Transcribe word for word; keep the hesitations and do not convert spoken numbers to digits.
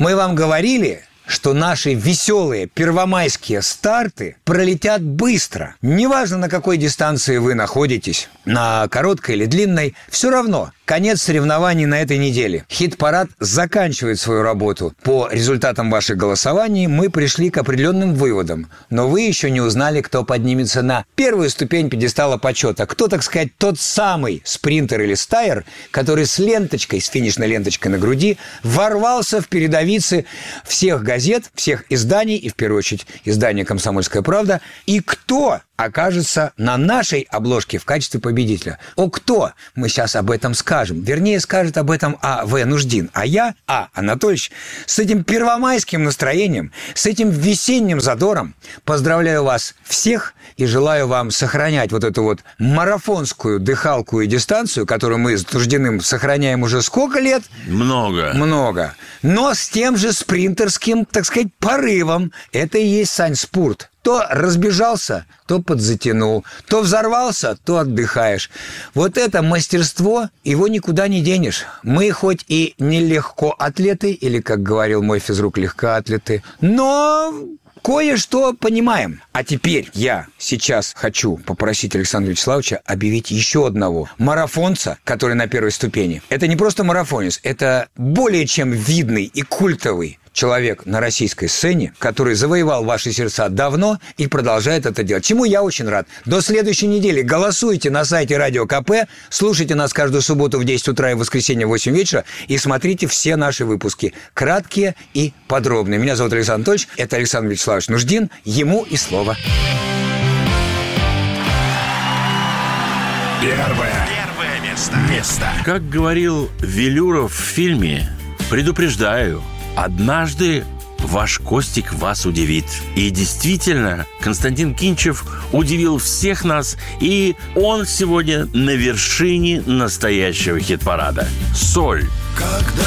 Мы вам говорили, что наши веселые первомайские старты пролетят быстро. Неважно, на какой дистанции вы находитесь, на короткой или длинной, все равно. Конец соревнований на этой неделе. Хит-парад заканчивает свою работу. По результатам ваших голосований мы пришли к определенным выводам. Но вы еще не узнали, кто поднимется на первую ступень пьедестала почета. Кто, так сказать, тот самый спринтер или стайер, который с ленточкой, с финишной ленточкой на груди ворвался в передовицы всех газет, всех изданий, и в первую очередь издания «Комсомольская правда». И кто окажется на нашей обложке в качестве победителя? О, кто? Мы сейчас об этом скажем. Вернее, скажет об этом А. В. Нуждин. А я, А. Анатольевич, с этим первомайским настроением, с этим весенним задором поздравляю вас всех и желаю вам сохранять вот эту вот марафонскую дыхалку и дистанцию, которую мы с Нуждиным сохраняем уже сколько лет? Много. Много. Но с тем же спринтерским, так сказать, порывом. Это и есть, Сань, спорт. То разбежался, то подзатянул, то взорвался, то отдыхаешь. Вот это мастерство, его никуда не денешь. Мы хоть и не легкоатлеты, или, как говорил мой физрук, легкоатлеты, но кое-что понимаем. А теперь я сейчас хочу попросить Александра Вячеславовича объявить еще одного марафонца, который на первой ступени. Это не просто марафонец, это более чем видный и культовый человек на российской сцене, который завоевал ваши сердца давно и продолжает это делать. Чему я очень рад. До следующей недели голосуйте на сайте Радио КП, слушайте нас каждую субботу в десять утра и в воскресенье в восемь вечера и смотрите все наши выпуски. Краткие и подробные. Меня зовут Александр Анатольевич, это Александр Вячеславович Нуждин. Ему и слово. Первое. Первое место. место. Как говорил Велюров в фильме, предупреждаю, однажды ваш Костик вас удивит. И действительно, Константин Кинчев удивил всех нас, и он сегодня на вершине настоящего хит-парада. «Соль». Когда